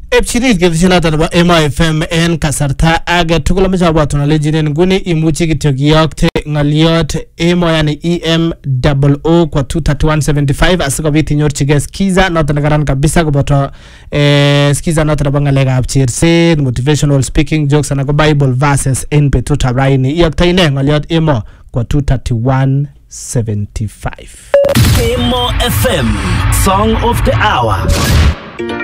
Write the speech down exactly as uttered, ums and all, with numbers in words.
Epchini gedishana tanaba M I F M en kasarta aga tukula mecha watu na lejine nguni imuchi kityogiokte ngaliot emo yani E M O O kwa two thirty-one seventy-five asiko biti nyorchige skiza nota nagaran kabisa kuboto eh, skiza nota nabanga lega apchirse motivational speaking jokes anako Bible verses en petuta raini iyokta ine ngaliot emo kwa two thirty-one seventy-five. Emo F M Song of the Hour.